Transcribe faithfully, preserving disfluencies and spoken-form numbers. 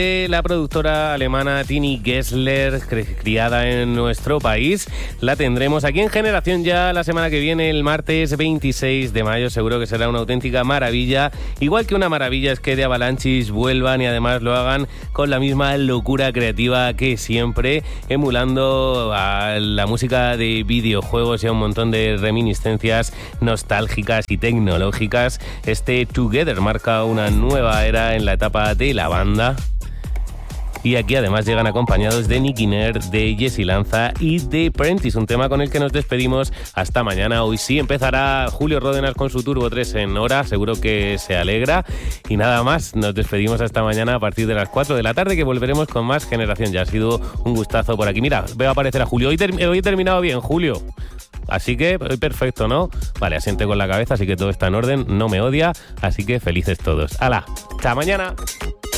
La productora alemana Tini Gessler, criada en nuestro país, la tendremos aquí en Generación Ya la semana que viene, el martes veintiséis de mayo. Seguro que será una auténtica maravilla. Igual que una maravilla es que The Avalanches vuelvan y además lo hagan con la misma locura creativa que siempre, emulando a la música de videojuegos y a un montón de reminiscencias nostálgicas y tecnológicas. Este Together marca una nueva era en la etapa de la banda. Y aquí además llegan acompañados de Nicky Nerd, de Jessy Lanza y de Prentice, un tema con el que nos despedimos hasta mañana. Hoy sí empezará Julio Ródenas con su Turbo tres en hora, seguro que se alegra. Y nada más, nos despedimos hasta mañana a partir de las cuatro de la tarde, que volveremos con más Generación Ya. Ha sido un gustazo por aquí. Mira, veo aparecer a Julio. Hoy, ter- hoy he terminado bien, Julio. Así que, perfecto, ¿no? Vale, asiente con la cabeza, así que todo está en orden, no me odia, así que felices todos. ¡Hala! ¡Hasta mañana!